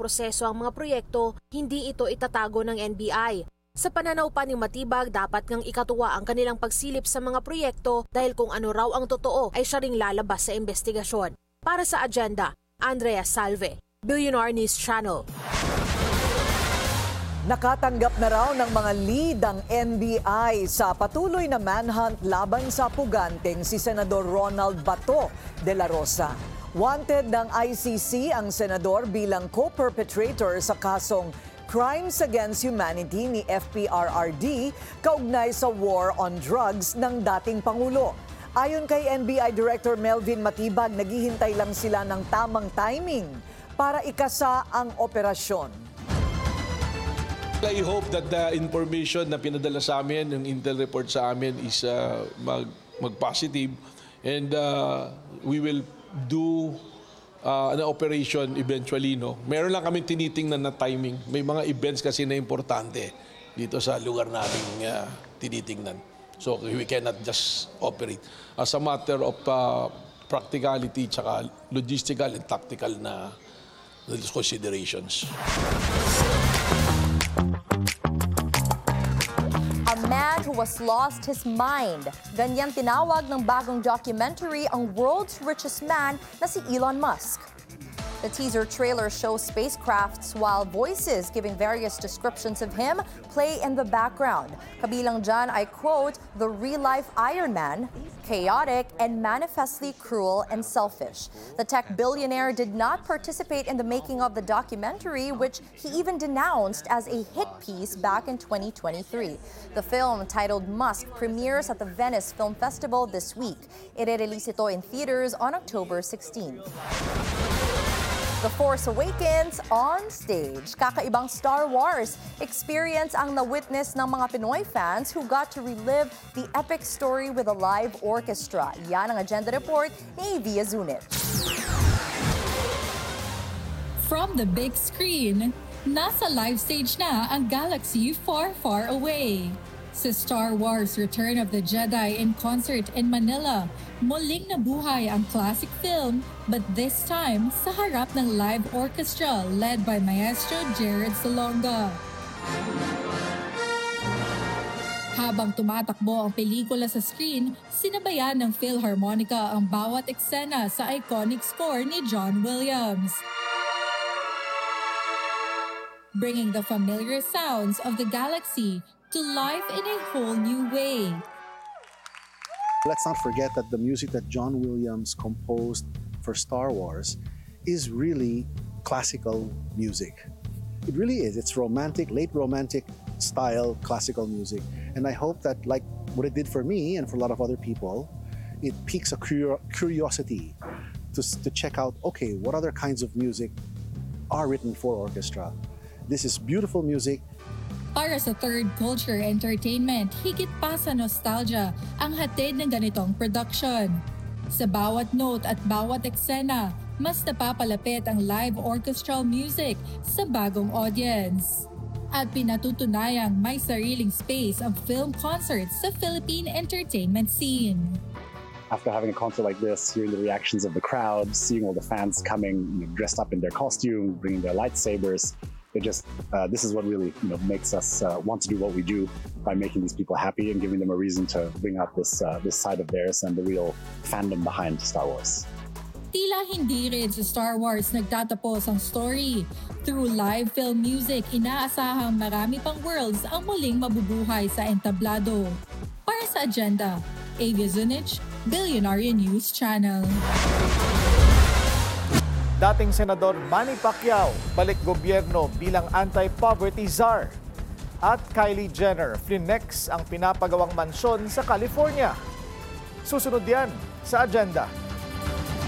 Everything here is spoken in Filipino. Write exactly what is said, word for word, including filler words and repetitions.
proseso ang mga proyekto, hindi ito itatago ng N B I. Sa pananaw pa ni Matibag, dapat ngang ikatuwa ang kanilang pagsilip sa mga proyekto dahil kung ano raw ang totoo ay siya ring lalabas sa investigasyon. Para sa Agenda, Andrea Salve, Billionaire News Channel. Nakatanggap na raw ng mga lead ang N B I sa patuloy na manhunt laban sa puganteng si Senador Ronald Bato de la Rosa. Wanted ng I C C ang senador bilang co-perpetrator sa kasong Crimes Against Humanity ni F P R R D kaugnay sa war on drugs ng dating Pangulo. Ayon kay N B I Director Melvin Matibag, naghihintay lang sila ng tamang timing para ikasa ang operasyon. I hope that the information na pinadala sa amin, yung intel report sa amin is uh, mag, mag-positive and uh, we will do uh, an operation eventually. No? Meron lang kami tinitingnan na timing. May mga events kasi na importante dito sa lugar nating uh, tinitingnan. So we cannot just operate. As a matter of uh, practicality, tsaka logistical and tactical na considerations. A man who was lost his mind. Ganyan tinawag ng bagong documentary ang world's richest man na si Elon Musk. The teaser trailer shows spacecrafts while voices giving various descriptions of him play in the background. Kabilang dyan, I quote, the real-life Iron Man, chaotic and manifestly cruel and selfish. The tech billionaire did not participate in the making of the documentary, which he even denounced as a hit piece back in twenty twenty-three. The film, titled Musk, premieres at the Venice Film Festival this week. Ire-release ito in theaters on October sixteenth. The Force Awakens on stage. Kakaibang Star Wars experience ang na-witness ng mga Pinoy fans who got to relive the epic story with a live orchestra. Yan ang Agenda Report ni Via Zunit. From the big screen, nasa live stage na ang galaxy far, far away. Sa Star Wars Return of the Jedi in concert in Manila, muling nabuhay ang classic film, but this time sa harap ng live orchestra led by Maestro Jared Salonga. Habang tumatakbo ang pelikula sa screen, sinabayan ng Philharmonica ang bawat eksena sa iconic score ni John Williams, bringing the familiar sounds of the galaxy to life in a whole new way. Let's not forget that the music that John Williams composed for Star Wars is really classical music. It really is. It's romantic, late romantic style classical music. And I hope that, like what it did for me and for a lot of other people, it piques a cur curiosity to, to check out, okay, what other kinds of music are written for orchestra? This is beautiful music. Para sa Third Culture Entertainment, higit pa sa nostalgia ang hatid ng ganitong production. Sa bawat note at bawat eksena, mas napapalapit ang live orchestral music sa bagong audience. At pinatutunayang may sariling space ang film concerts sa Philippine entertainment scene. After having a concert like this, hearing the reactions of the crowd, seeing all the fans coming, you know, dressed up in their costume, bringing their lightsabers, it just uh, this is what really you know makes us uh, want to do what we do by making these people happy and giving them a reason to bring out this uh, this side of theirs and the real fandom behind Star Wars. Tila hindi rin sa Star Wars nagtatapos ang story. Through live film music, inaasahang marami pang worlds ang muling mabubuhay sa entablado. Para sa Agenda, Avia Zunich, Billionaire News Channel. Dating Senador Manny Pacquiao, balik gobyerno bilang anti-poverty czar. At Kylie Jenner, flinex ang pinapagawang mansyon sa California. Susunod yan sa Agenda.